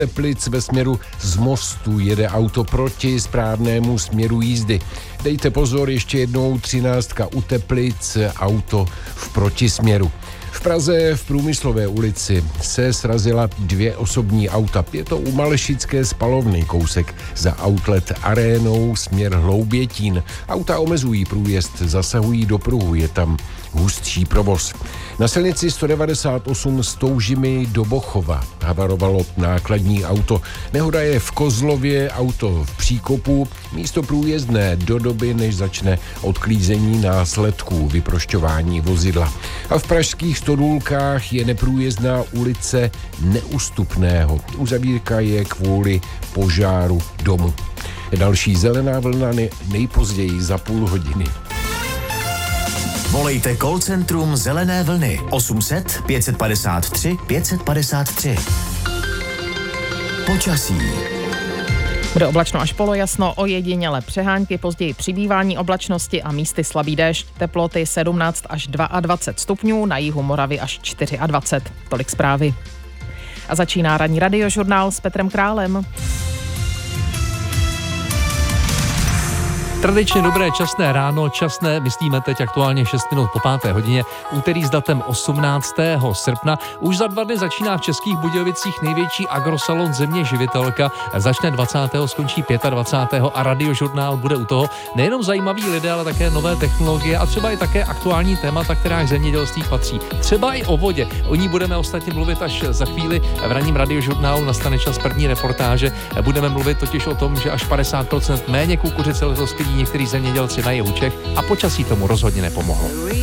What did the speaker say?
Teplic ve směru z Mostu jede auto proti správnému směru jízdy. Dejte pozor, ještě jednou 13 u Teplic, auto v protisměru. V Praze v Průmyslové ulici se srazila 2 osobní auta. Je to u Malešické spalovny, kousek za Outlet arénou, směr Hloubětín. Auta omezují průjezd, zasahují do pruhu, je tam hustší provoz. Na silnici 198 z Toužimy do Bochova havarovalo nákladní auto. Nehoda je v Kozlově, auto v příkopu, místo průjezdné do doby, než začne odklízení následků vyprošťování vozidla. A v pražských Stodůlkách je neprůjezdná ulice Neústupného. Uzavírka je kvůli požáru domu. Další zelená vlna nejpozději za půl hodiny. Volejte call centrum Zelené vlny 800 553 553. Počasí. Bude oblačno až polojasno, ojediněle přehánky, později přibývání oblačnosti a místy slabý déšť. Teploty 17 až 22 stupňů, na jihu Moravy až 24. Tolik zprávy. A začíná ranní radiožurnál s Petrem Králem. Tradičně dobré časné ráno, časné, myslíme teď aktuálně 6 minut po 5. hodině, úterý s datem 18. srpna. Už za 2 dny začíná v Českých Budějovicích největší agrosalon Země živitelka. Začne 20. skončí 25. a radiožurnál bude u toho nejenom zajímaví lidé, ale také nové technologie a třeba i také aktuální témata, která k zemědělství patří. Třeba i o vodě. O ní budeme ostatně mluvit až za chvíli. V ranním radiožurnálu nastane čas první reportáže. Budeme mluvit totiž o tom, že až 50% méně kukuřice letos někteří zemědělci na jihu Čech a počasí tomu rozhodně nepomohlo.